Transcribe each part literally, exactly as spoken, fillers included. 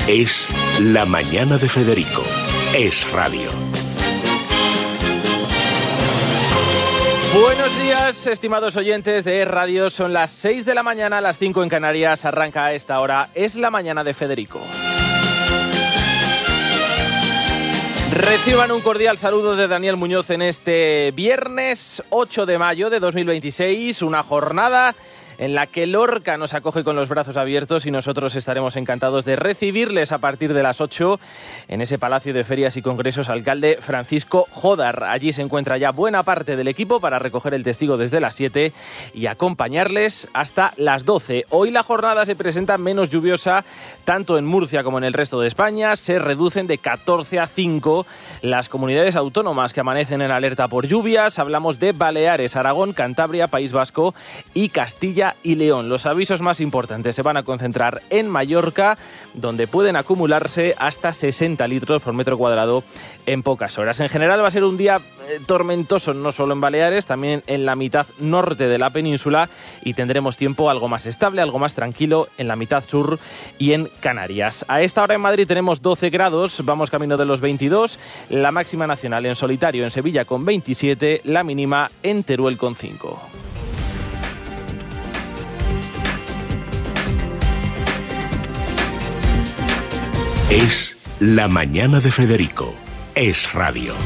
Es La Mañana de Federico. Es radio. Buenos días, estimados oyentes de Es Radio. Son las seis de la mañana, las cinco en Canarias. Arranca a esta hora Es La Mañana de Federico. Reciban un cordial saludo de Daniel Muñoz en este viernes ocho de mayo de dos mil veintiséis, una jornada en la que Lorca nos acoge con los brazos abiertos y nosotros estaremos encantados de recibirles a partir de las ocho en ese Palacio de Ferias y Congresos Alcalde Francisco Jodar. Allí se encuentra ya buena parte del equipo para recoger el testigo desde las siete y acompañarles hasta las doce. Hoy la jornada se presenta menos lluviosa tanto en Murcia como en el resto de España. Se reducen de catorce a cinco las comunidades autónomas que amanecen en alerta por lluvias. Hablamos de Baleares, Aragón, Cantabria, País Vasco y Castilla y León. Los avisos más importantes se van a concentrar en Mallorca, donde pueden acumularse hasta sesenta litros por metro cuadrado en pocas horas. En general va a ser un día eh, tormentoso, no solo en Baleares, también en la mitad norte de la península, y tendremos tiempo algo más estable, algo más tranquilo en la mitad sur y en Canarias. A esta hora en Madrid tenemos doce grados, vamos camino de los veintidós, la máxima nacional en solitario en Sevilla con veintisiete, la mínima en Teruel con cinco. Es La Mañana de Federico. Es radio.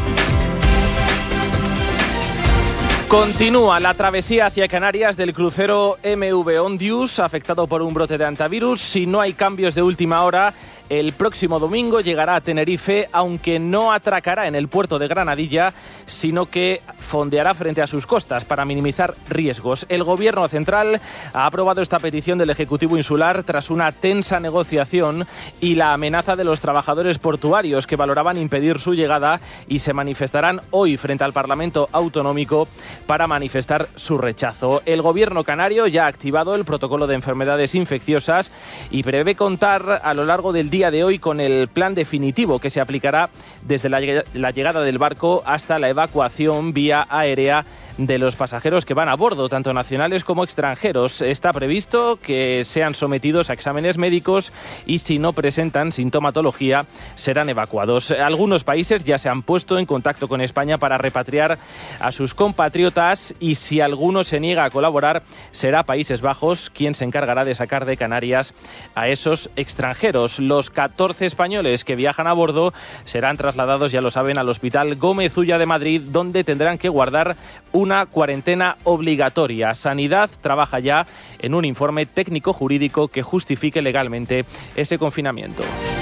Continúa la travesía hacia Canarias del crucero M V Ondius, afectado por un brote de hantavirus. Si no hay cambios de última hora, el próximo domingo llegará a Tenerife, aunque no atracará en el puerto de Granadilla, sino que fondeará frente a sus costas para minimizar riesgos. El Gobierno central ha aprobado esta petición del Ejecutivo insular tras una tensa negociación y la amenaza de los trabajadores portuarios que valoraban impedir su llegada y se manifestarán hoy frente al Parlamento Autonómico para manifestar su rechazo. El Gobierno canario ya ha activado el protocolo de enfermedades infecciosas y prevé contar a lo largo del día de hoy con el plan definitivo que se aplicará desde la, la llegada del barco hasta la evacuación vía aérea de los pasajeros que van a bordo, tanto nacionales como extranjeros. Está previsto que sean sometidos a exámenes médicos y si no presentan sintomatología serán evacuados. Algunos países ya se han puesto en contacto con España para repatriar a sus compatriotas y si alguno se niega a colaborar será Países Bajos quien se encargará de sacar de Canarias a esos extranjeros. Los catorce españoles que viajan a bordo serán trasladados, ya lo saben, al Hospital Gómez Ulla de Madrid, donde tendrán que guardar un una cuarentena obligatoria. Sanidad trabaja ya en un informe técnico-jurídico que justifique legalmente ese confinamiento.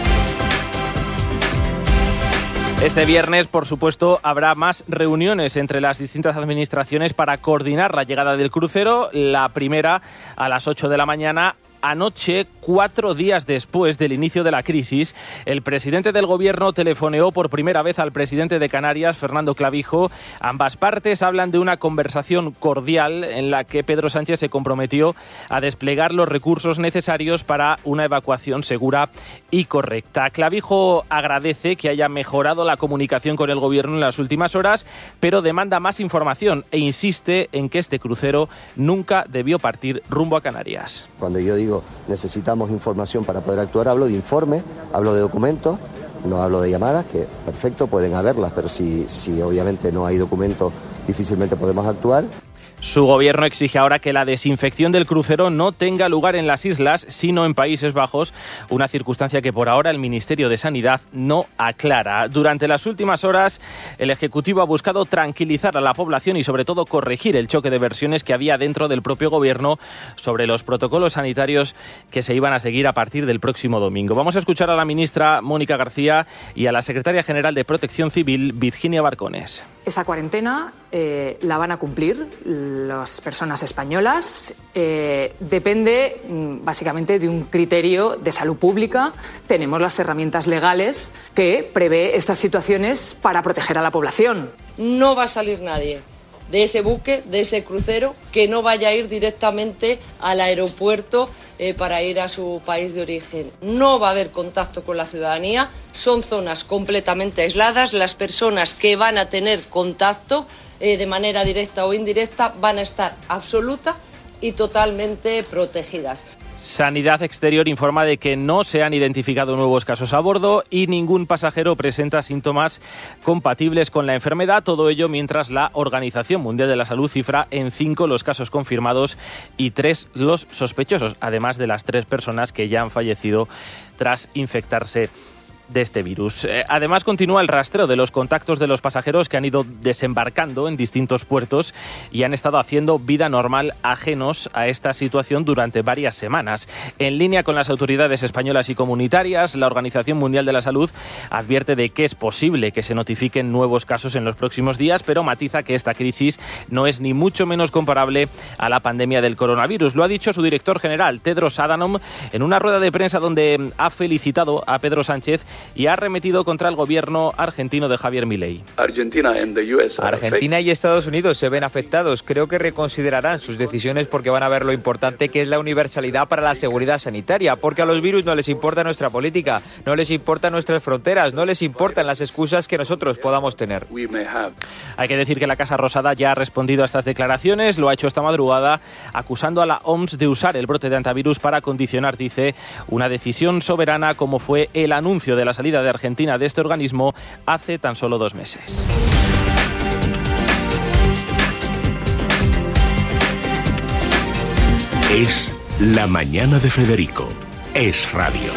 Este viernes, por supuesto, habrá más reuniones entre las distintas administraciones para coordinar la llegada del crucero. La primera a las ocho de la mañana. Anoche, cuatro días después del inicio de la crisis, el presidente del Gobierno telefoneó por primera vez al presidente de Canarias, Fernando Clavijo. Ambas partes hablan de una conversación cordial en la que Pedro Sánchez se comprometió a desplegar los recursos necesarios para una evacuación segura y correcta. Clavijo agradece que haya mejorado la comunicación con el Gobierno en las últimas horas, pero demanda más información e insiste en que este crucero nunca debió partir rumbo a Canarias. Cuando yo digo necesitamos información para poder actuar, hablo de informe, hablo de documentos, no hablo de llamadas, que perfecto, pueden haberlas, pero si, si obviamente no hay documentos, difícilmente podemos actuar. Su gobierno exige ahora que la desinfección del crucero no tenga lugar en las islas, sino en Países Bajos, una circunstancia que por ahora el Ministerio de Sanidad no aclara. Durante las últimas horas, el Ejecutivo ha buscado tranquilizar a la población y sobre todo corregir el choque de versiones que había dentro del propio gobierno sobre los protocolos sanitarios que se iban a seguir a partir del próximo domingo. Vamos a escuchar a la ministra Mónica García y a la secretaria general de Protección Civil, Virginia Barcones. Esa cuarentena eh, la van a cumplir las personas españolas. Eh, depende básicamente de un criterio de salud pública. Tenemos las herramientas legales que prevé estas situaciones para proteger a la población. No va a salir nadie de ese buque, de ese crucero, que no vaya a ir directamente al aeropuerto eh, para ir a su país de origen. No va a haber contacto con la ciudadanía, son zonas completamente aisladas. Las personas que van a tener contacto eh, de manera directa o indirecta van a estar absoluta y totalmente protegidas. Sanidad Exterior informa de que no se han identificado nuevos casos a bordo y ningún pasajero presenta síntomas compatibles con la enfermedad. Todo ello mientras la Organización Mundial de la Salud cifra en cinco los casos confirmados y tres los sospechosos, además de las tres personas que ya han fallecido tras infectarse de este virus. Eh, además, continúa el rastreo de los contactos de los pasajeros que han ido desembarcando en distintos puertos y han estado haciendo vida normal ajenos a esta situación durante varias semanas. En línea con las autoridades españolas y comunitarias, la Organización Mundial de la Salud advierte de que es posible que se notifiquen nuevos casos en los próximos días, pero matiza que esta crisis no es ni mucho menos comparable a la pandemia del coronavirus. Lo ha dicho su director general, Tedros Adhanom, en una rueda de prensa donde ha felicitado a Pedro Sánchez y ha arremetido contra el gobierno argentino de Javier Milei. Argentina y Estados Unidos se ven afectados. Creo que reconsiderarán sus decisiones porque van a ver lo importante que es la universalidad para la seguridad sanitaria, porque a los virus no les importa nuestra política, no les importan nuestras fronteras, no les importan las excusas que nosotros podamos tener. Hay que decir que la Casa Rosada ya ha respondido a estas declaraciones, lo ha hecho esta madrugada, acusando a la O M S de usar el brote de antivirus para condicionar, dice, una decisión soberana como fue el anuncio de la salida de Argentina de este organismo hace tan solo dos meses. Es La Mañana de Federico. Es radio.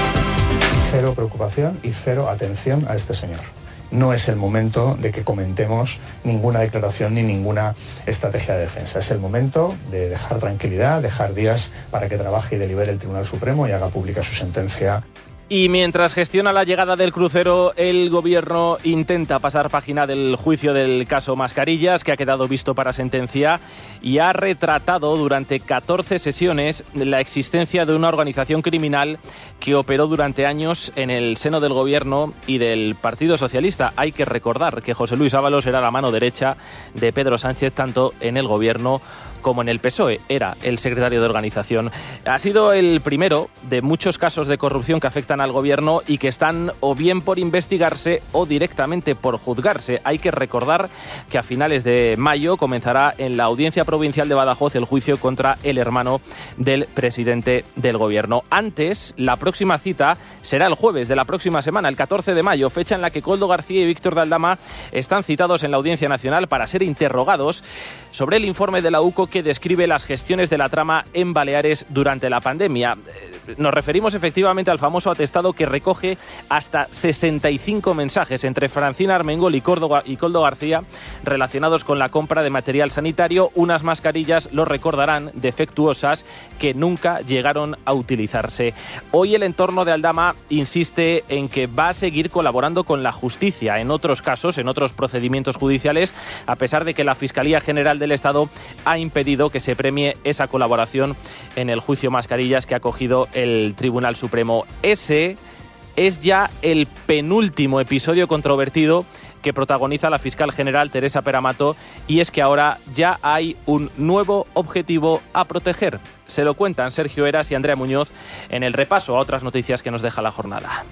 Cero preocupación y cero atención a este señor. No es el momento de que comentemos ninguna declaración ni ninguna estrategia de defensa. Es el momento de dejar tranquilidad, dejar días para que trabaje y delibere el Tribunal Supremo y haga pública su sentencia. Y mientras gestiona la llegada del crucero, el gobierno intenta pasar página del juicio del caso Mascarillas, que ha quedado visto para sentencia, y ha retratado durante catorce sesiones la existencia de una organización criminal que operó durante años en el seno del gobierno y del Partido Socialista. Hay que recordar que José Luis Ábalos era la mano derecha de Pedro Sánchez, tanto en el gobierno como en el P S O E, era el secretario de organización. Ha sido el primero de muchos casos de corrupción que afectan al gobierno y que están o bien por investigarse o directamente por juzgarse. Hay que recordar que a finales de mayo comenzará en la Audiencia Provincial de Badajoz el juicio contra el hermano del presidente del gobierno. Antes, la próxima cita será el jueves de la próxima semana, el catorce de mayo, fecha en la que Koldo García y Víctor de Aldama están citados en la Audiencia Nacional para ser interrogados sobre el informe de la U C O que describe las gestiones de la trama en Baleares durante la pandemia. Nos referimos efectivamente al famoso atestado que recoge hasta sesenta y cinco mensajes entre Francina Armengol y Koldo, y Koldo García relacionados con la compra de material sanitario, unas mascarillas, lo recordarán, defectuosas que nunca llegaron a utilizarse. Hoy el entorno de Aldama insiste en que va a seguir colaborando con la justicia en otros casos, en otros procedimientos judiciales, a pesar de que la Fiscalía General del Estado ha impedido que se premie esa colaboración en el juicio Mascarillas que ha acogido el Tribunal Supremo. Ese es ya el penúltimo episodio controvertido que protagoniza la fiscal general Teresa Peramato, y es que ahora ya hay un nuevo objetivo a proteger. Se lo cuentan Sergio Heras y Andrea Muñoz en el repaso a otras noticias que nos deja la jornada.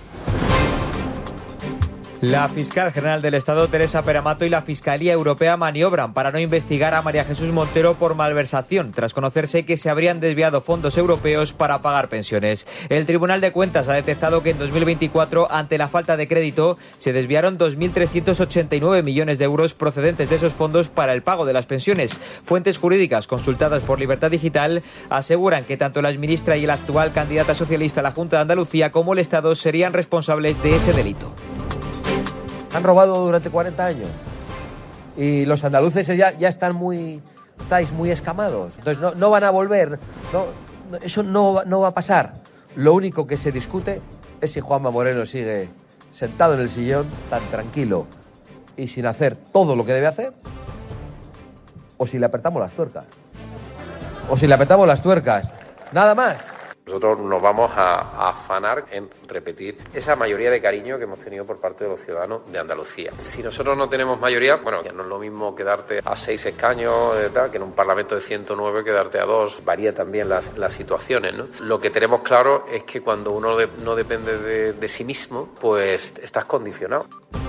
La fiscal general del Estado, Teresa Peramato, y la Fiscalía Europea maniobran para no investigar a María Jesús Montero por malversación, tras conocerse que se habrían desviado fondos europeos para pagar pensiones. El Tribunal de Cuentas ha detectado que en dos mil veinticuatro, ante la falta de crédito, se desviaron dos mil trescientos ochenta y nueve millones de euros procedentes de esos fondos para el pago de las pensiones. Fuentes jurídicas consultadas por Libertad Digital aseguran que tanto la exministra y la actual candidata socialista a la Junta de Andalucía como el Estado serían responsables de ese delito. Han robado durante cuarenta años y los andaluces ya, ya están muy, estáis muy escamados. Entonces no, no van a volver, no, eso no, no va a pasar. Lo único que se discute es si Juanma Moreno sigue sentado en el sillón tan tranquilo y sin hacer todo lo que debe hacer, o si le apretamos las tuercas. O si le apretamos las tuercas. Nada más. Nosotros nos vamos a, a afanar en repetir esa mayoría de cariño que hemos tenido por parte de los ciudadanos de Andalucía. Si nosotros no tenemos mayoría, bueno, ya no es lo mismo quedarte a seis escaños eh, tal, que en un Parlamento de ciento nueve quedarte a dos. Varía también las, las situaciones, ¿no? Lo que tenemos claro es que cuando uno de, no depende de, de sí mismo, pues estás condicionado.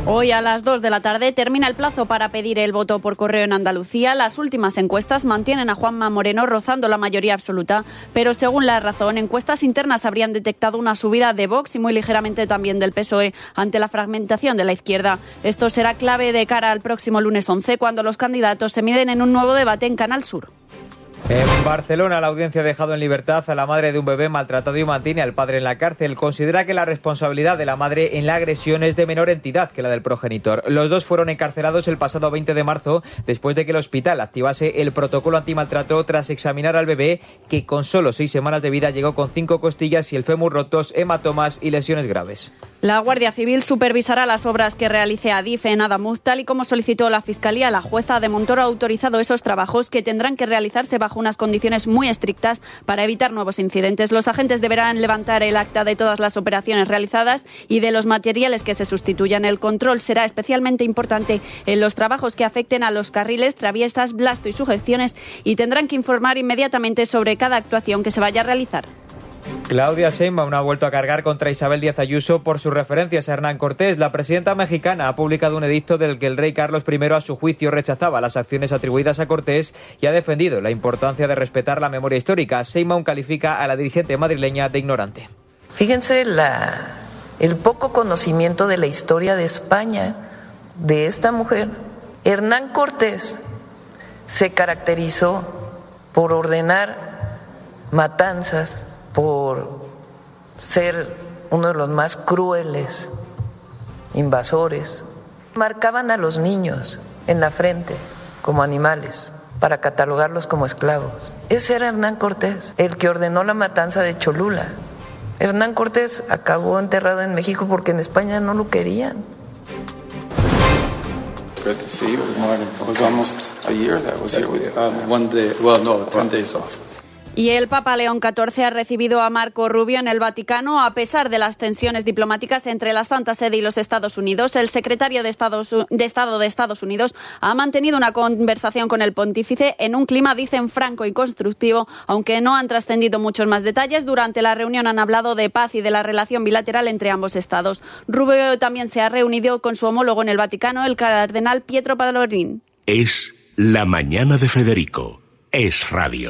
Hoy a las dos de la tarde termina el plazo para pedir el voto por correo en Andalucía. Las últimas encuestas mantienen a Juanma Moreno rozando la mayoría absoluta, pero según La Razón, encuestas internas habrían detectado una subida de Vox y muy ligeramente también del P S O E ante la fragmentación de la izquierda. Esto será clave de cara al próximo lunes once, cuando los candidatos se miden en un nuevo debate en Canal Sur. En Barcelona, la audiencia ha dejado en libertad a la madre de un bebé maltratado y mantiene al padre en la cárcel. Considera que la responsabilidad de la madre en la agresión es de menor entidad que la del progenitor. Los dos fueron encarcelados el pasado veinte de marzo después de que el hospital activase el protocolo antimaltrato tras examinar al bebé, que con solo seis semanas de vida llegó con cinco costillas y el fémur rotos, hematomas y lesiones graves. La Guardia Civil supervisará las obras que realice Adif en Adamuz, tal y como solicitó la Fiscalía. La jueza de Montoro ha autorizado esos trabajos, que tendrán que realizarse bajo unas condiciones muy estrictas para evitar nuevos incidentes. Los agentes deberán levantar el acta de todas las operaciones realizadas y de los materiales que se sustituyan. El control será especialmente importante en los trabajos que afecten a los carriles, traviesas, blasto y sujeciones, y tendrán que informar inmediatamente sobre cada actuación que se vaya a realizar. Claudia Sheinbaum ha vuelto a cargar contra Isabel Díaz Ayuso por sus referencias a Hernán Cortés. La presidenta mexicana ha publicado un edicto del que el rey Carlos primero, a su juicio, rechazaba las acciones atribuidas a Cortés y ha defendido la importancia de respetar la memoria histórica. Sheinbaum califica a la dirigente madrileña de ignorante. Fíjense la, el poco conocimiento de la historia de España de esta mujer. Hernán Cortés se caracterizó por ordenar matanzas, por ser uno de los más crueles invasores. Marcaban a los niños en la frente como animales para catalogarlos como esclavos. Ese era Hernán Cortés, el que ordenó la matanza de Cholula. Hernán Cortés acabó enterrado en México porque en España no lo querían. Good to see you. Good morning. It was almost a year that I was here with you. Um, one day, well, no, ten days off. Y el Papa León catorce ha recibido a Marco Rubio en el Vaticano a pesar de las tensiones diplomáticas entre la Santa Sede y los Estados Unidos. El secretario de, Estados, de Estado de Estados Unidos ha mantenido una conversación con el pontífice en un clima, dicen, franco y constructivo, aunque no han trascendido muchos más detalles. Durante la reunión han hablado de paz y de la relación bilateral entre ambos estados. Rubio también se ha reunido con su homólogo en el Vaticano, el cardenal Pietro Parolin. Es la mañana de Federico. Es radio.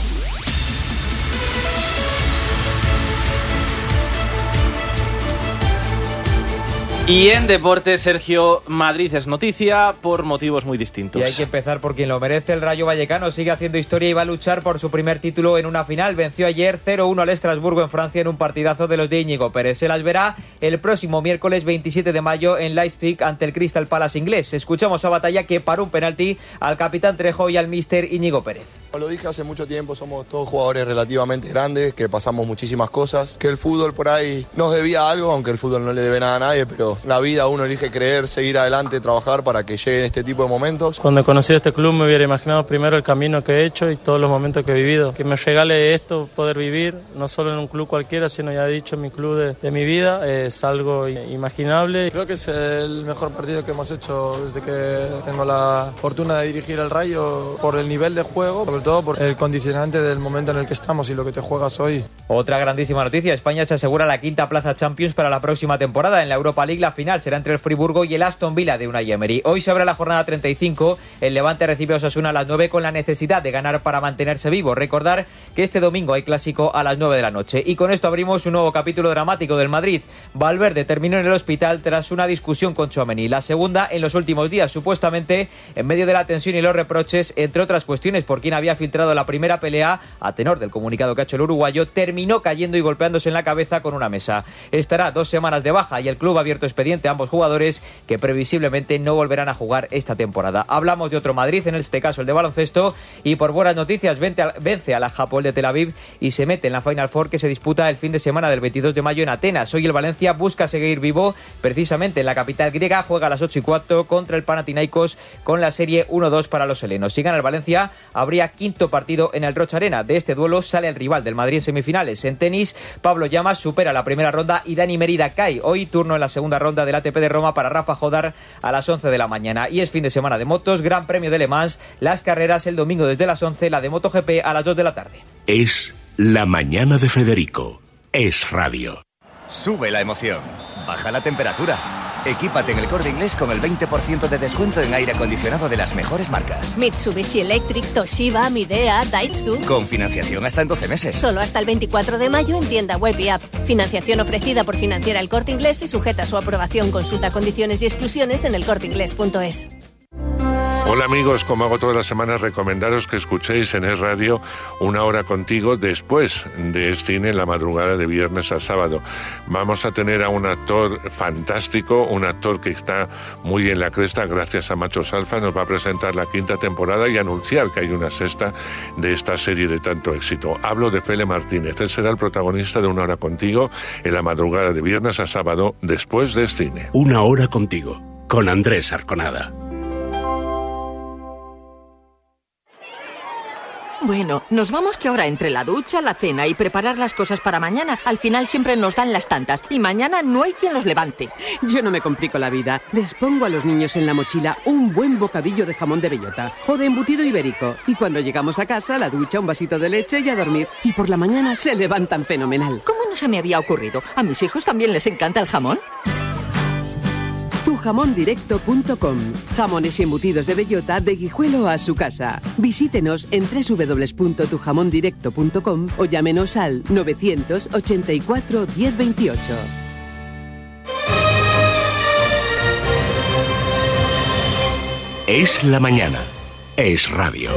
Y en deporte, Sergio, Madrid es noticia por motivos muy distintos. Y hay que empezar por quien lo merece. El Rayo Vallecano sigue haciendo historia y va a luchar por su primer título en una final. Venció ayer cero uno al Estrasburgo en Francia en un partidazo de los de Íñigo Pérez. Se las verá el próximo miércoles veintisiete de mayo en Leipzig ante el Crystal Palace inglés. Escuchamos a Batalla, que paró un penalti al capitán Trejo y al míster Íñigo Pérez. Lo dije hace mucho tiempo, somos todos jugadores relativamente grandes, que pasamos muchísimas cosas, que el fútbol por ahí nos debía algo, aunque el fútbol no le debe nada a nadie, pero la vida uno elige creer, seguir adelante, trabajar para que lleguen este tipo de momentos. Cuando conocí este club me hubiera imaginado primero el camino que he hecho y todos los momentos que he vivido. Que me regale esto, poder vivir, no solo en un club cualquiera, sino ya he dicho en mi club de, de mi vida, es algo imaginable. Creo que es el mejor partido que hemos hecho desde que tengo la fortuna de dirigir al Rayo, por el nivel de juego, sobre todo por el condicionante del momento en el que estamos y lo que te juegas hoy. Otra grandísima noticia: España se asegura la quinta plaza Champions para la próxima temporada. En la Europa League la final será entre el Friburgo y el Aston Villa de Unai Emery. Hoy se abre la jornada treinta y cinco, el Levante recibe a Osasuna a las nueve con la necesidad de ganar para mantenerse vivo. Recordar que este domingo hay clásico a las nueve de la noche. Y con esto abrimos un nuevo capítulo dramático del Madrid. Valverde terminó en el hospital tras una discusión con Tchouaméni, la segunda en los últimos días, supuestamente en medio de la tensión y los reproches, entre otras cuestiones, por quien había filtrado la primera pelea. A tenor del comunicado que ha hecho el uruguayo, terminó cayendo y golpeándose en la cabeza con una mesa. Estará dos semanas de baja y el club ha abierto expediente a ambos jugadores, que previsiblemente no volverán a jugar esta temporada. Hablamos de otro Madrid, en este caso el de baloncesto, y por buenas noticias vence a la Hapoel de Tel Aviv y se mete en la Final Four, que se disputa el fin de semana del veintidós de mayo en Atenas. Hoy el Valencia busca seguir vivo precisamente en la capital griega, juega a las ocho y cuatro contra el Panathinaikos con la serie uno dos para los helenos. Si gana el Valencia, habría quinto partido en el Rocha Arena. De este duelo sale el rival del Madrid en semifinales. En tenis, Pablo Llamas supera la primera ronda y Dani Merida cae. Hoy turno en la segunda ronda del A T P de Roma para Rafa Jodar a las once de la mañana. Y es fin de semana de motos, Gran Premio de Le Mans, las carreras el domingo desde las once, la de MotoGP a las dos de la tarde. Es la mañana de Federico. Es radio. Sube la emoción, baja la temperatura. Equípate en el Corte Inglés con el veinte por ciento de descuento en aire acondicionado de las mejores marcas. Mitsubishi Electric, Toshiba, Midea, Daihatsu. Con financiación hasta en doce meses. Solo hasta el veinticuatro de mayo en tienda web y app. Financiación ofrecida por Financiera El Corte Inglés y sujeta a su aprobación. Consulta condiciones y exclusiones en el corte inglés punto es. Hola amigos, como hago todas las semanas, recomendaros que escuchéis en Es Radio Una Hora Contigo después de Cine en la madrugada de viernes a sábado. Vamos a tener a un actor fantástico, un actor que está muy en la cresta gracias a Machos Alfa. Nos va a presentar la quinta temporada y anunciar que hay una sexta de esta serie de tanto éxito. Hablo de Fele Martínez. Él será el protagonista de Una Hora Contigo en la madrugada de viernes a sábado después de Cine. Una Hora Contigo, con Andrés Arconada. Bueno, nos vamos que ahora entre la ducha, la cena y preparar las cosas para mañana, al final siempre nos dan las tantas y mañana no hay quien los levante. Yo no me complico la vida. Les pongo a los niños en la mochila un buen bocadillo de jamón de bellota o de embutido ibérico. Y cuando llegamos a casa, la ducha, un vasito de leche y a dormir. Y por la mañana se levantan fenomenal. ¿Cómo no se me había ocurrido? ¿A mis hijos también les encanta el jamón? tu jamón directo punto com. Jamones y embutidos de bellota de Guijuelo a su casa. Visítenos en doble u doble u doble u punto tu jamón directo punto com o llámenos al novecientos ochenta y cuatro diez veintiocho. Es la mañana. Es radio.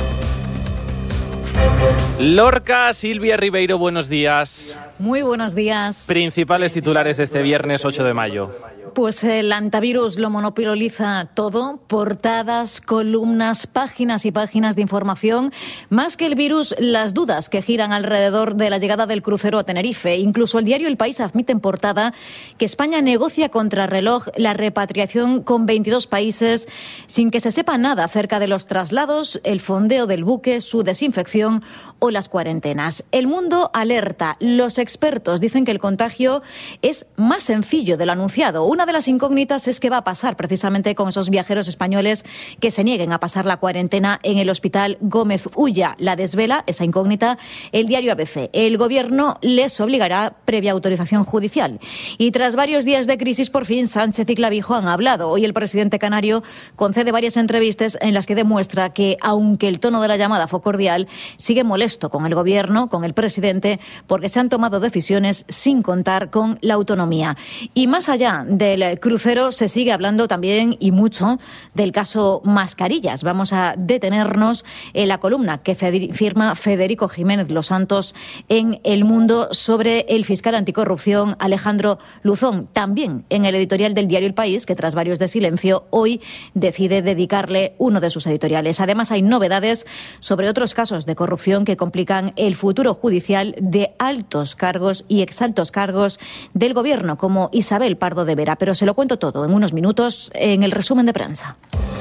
Lorca, Silvia Ribeiro, buenos días. Muy buenos días. Principales titulares de este viernes ocho de mayo. Pues el antivirus lo monopoliza todo, portadas, columnas, páginas y páginas de información. Más que el virus, las dudas que giran alrededor de la llegada del crucero a Tenerife. Incluso el diario El País admite en portada que España negocia contrarreloj la repatriación con veintidós países sin que se sepa nada acerca de los traslados, el fondeo del buque, su desinfección o las cuarentenas. El Mundo alerta. Los expertos dicen que el contagio es más sencillo de lo anunciado. Una de las incógnitas es qué va a pasar precisamente con esos viajeros españoles que se nieguen a pasar la cuarentena en el Hospital Gómez Ulla. La desvela esa incógnita el diario A B C. El Gobierno les obligará previa autorización judicial. Y tras varios días de crisis, por fin Sánchez y Clavijo han hablado. Hoy el presidente canario concede varias entrevistas en las que demuestra que, aunque el tono de la llamada fue cordial, sigue molesto con el Gobierno, con el presidente, porque se han tomado decisiones sin contar con la autonomía. Y más allá del crucero se sigue hablando también y mucho del caso Mascarillas. Vamos a detenernos en la columna que firma Federico Jiménez Los Santos en El Mundo sobre el fiscal anticorrupción Alejandro Luzón. También en el editorial del diario El País, que tras varios de silencio hoy decide dedicarle uno de sus editoriales. Además hay novedades sobre otros casos de corrupción que complican el futuro judicial de altos cargos y exaltos cargos del Gobierno, como Isabel Pardo de Vera. Pero se lo cuento todo en unos minutos en el resumen de prensa.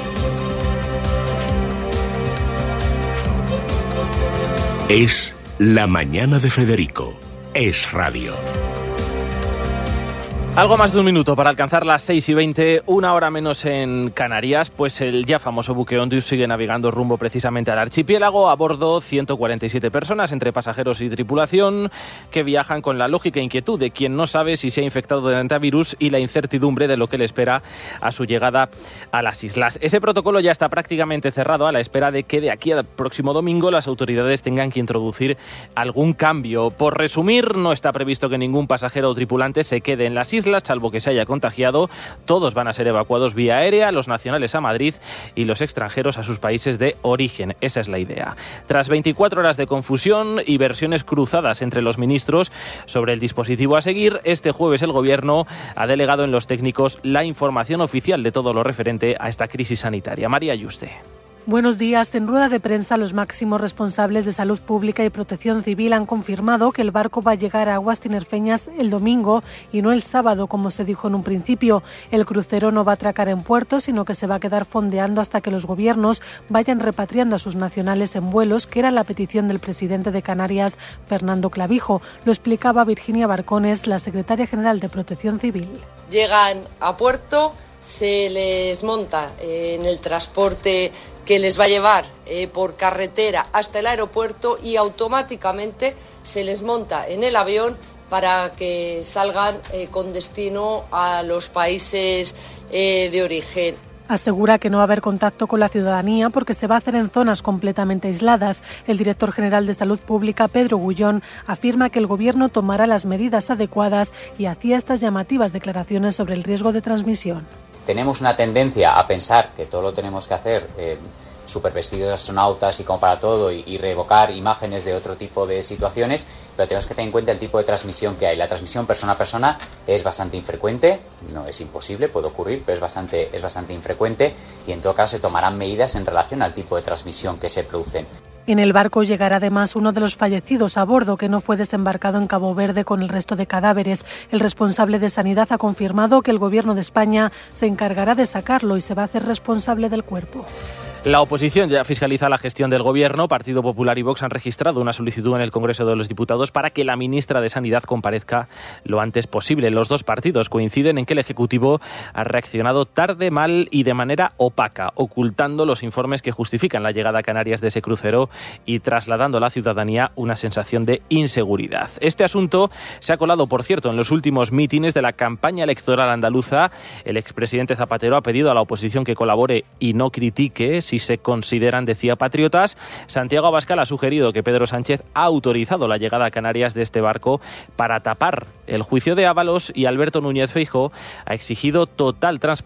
Es la mañana de Federico. Es radio. Algo más de un minuto para alcanzar las seis y veinte, una hora menos en Canarias, pues el ya famoso buque Ondius sigue navegando rumbo precisamente al archipiélago. A bordo ciento cuarenta y siete personas, entre pasajeros y tripulación, que viajan con la lógica inquietud de quien no sabe si se ha infectado de antivirus y la incertidumbre de lo que le espera a su llegada a las islas. Ese protocolo ya está prácticamente cerrado a la espera de que de aquí al próximo domingo las autoridades tengan que introducir algún cambio. Por resumir, no está previsto que ningún pasajero o tripulante se quede en las islas, salvo que se haya contagiado. Todos van a ser evacuados vía aérea, los nacionales a Madrid y los extranjeros a sus países de origen. Esa es la idea. Tras veinticuatro horas de confusión y versiones cruzadas entre los ministros sobre el dispositivo a seguir, este jueves el Gobierno ha delegado en los técnicos la información oficial de todo lo referente a esta crisis sanitaria. María Yuste. Buenos días. En rueda de prensa, los máximos responsables de Salud Pública y Protección Civil han confirmado que el barco va a llegar a aguas tinerfeñas el domingo y no el sábado, como se dijo en un principio. El crucero no va a atracar en puerto, sino que se va a quedar fondeando hasta que los gobiernos vayan repatriando a sus nacionales en vuelos, que era la petición del presidente de Canarias, Fernando Clavijo. Lo explicaba Virginia Barcones, la secretaria general de Protección Civil. Llegan a puerto, se les monta en el transporte que les va a llevar eh, por carretera hasta el aeropuerto y automáticamente se les monta en el avión para que salgan eh, con destino a los países eh, de origen. Asegura que no va a haber contacto con la ciudadanía porque se va a hacer en zonas completamente aisladas. El director general de Salud Pública, Pedro Gullón, afirma que el Gobierno tomará las medidas adecuadas y hacía estas llamativas declaraciones sobre el riesgo de transmisión. Tenemos una tendencia a pensar que todo lo tenemos que hacer eh, súper vestidos de astronautas y como para todo y, y revocar imágenes de otro tipo de situaciones, pero tenemos que tener en cuenta el tipo de transmisión que hay. La transmisión persona a persona es bastante infrecuente, no es imposible, puede ocurrir, pero es bastante, es bastante infrecuente y en todo caso se tomarán medidas en relación al tipo de transmisión que se producen. En el barco llegará además uno de los fallecidos a bordo que no fue desembarcado en Cabo Verde con el resto de cadáveres. El responsable de Sanidad ha confirmado que el Gobierno de España se encargará de sacarlo y se va a hacer responsable del cuerpo. La oposición ya fiscaliza la gestión del Gobierno. Partido Popular y Vox han registrado una solicitud en el Congreso de los Diputados para que la ministra de Sanidad comparezca lo antes posible. Los dos partidos coinciden en que el Ejecutivo ha reaccionado tarde, mal y de manera opaca, ocultando los informes que justifican la llegada a Canarias de ese crucero y trasladando a la ciudadanía una sensación de inseguridad. Este asunto se ha colado, por cierto, en los últimos mítines de la campaña electoral andaluza. El expresidente Zapatero ha pedido a la oposición que colabore y no critique si se consideran, decía, patriotas. Santiago Abascal ha sugerido que Pedro Sánchez ha autorizado la llegada a Canarias de este barco para tapar el juicio de Ábalos y Alberto Núñez Feijóo ha exigido total transparencia